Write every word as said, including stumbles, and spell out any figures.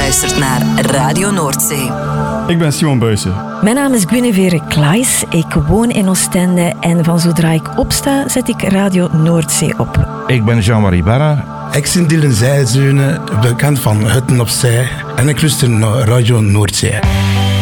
luistert naar Radio Noordzee. Ik ben Simon Buijsen. Mijn naam is Guinevere Klaes. Ik woon in Oostende en van zodra ik opsta, zet ik Radio Noordzee op. Ik ben Jean-Marie Barra. Ik ben Dylan Zijzeunen, bekend van Hutten op Zee. En ik luister naar Radio Noordzee.